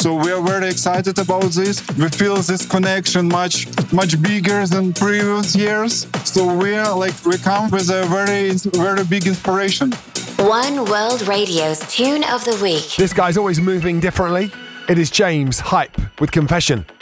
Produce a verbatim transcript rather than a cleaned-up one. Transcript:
So we are very excited about this. We feel this connection much, much bigger than previous years. So we are like, we come with a very, very big inspiration. One World Radio's Tune of the Week. This guy's always moving differently. It is James Hype with Confession.